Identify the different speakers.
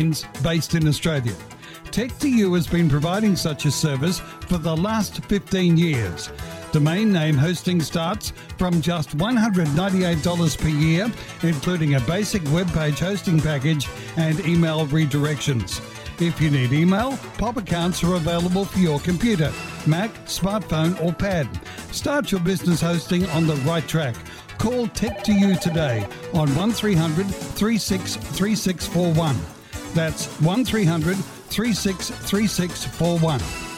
Speaker 1: brands based in Australia. Tech2U has been providing such a service for the last 15 years. Domain name hosting starts from just $198 per year, including a basic web page hosting package and email redirections. If you need email, POP accounts are available for your computer, Mac, smartphone or pad. Start your business hosting on the right track. Call Tech2U today on 1300 363641. That's 1300 363641.